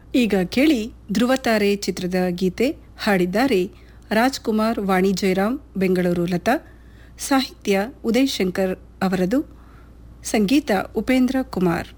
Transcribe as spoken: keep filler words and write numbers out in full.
ಈಗ ಕೇಳಿ ಧ್ರುವತಾರೆ ಚಿತ್ರದ ಗೀತೆ. ಹಾಡಿದ್ದಾರೆ ರಾಜ್ಕುಮಾರ್, ವಾಣಿ ಜಯರಾಮ್, ಬೆಂಗಳೂರು ಲತಾ. ಸಾಹಿತ್ಯ ಉದಯ್ ಶಂಕರ್ ಅವರದು, ಸಂಗೀತ ಉಪೇಂದ್ರ ಕುಮಾರ್.